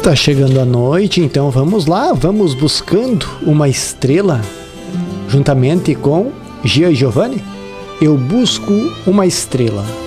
Tá chegando a noite, então vamos lá, vamos buscando uma estrela juntamente com Gia e Giovanni. Eu busco uma estrela.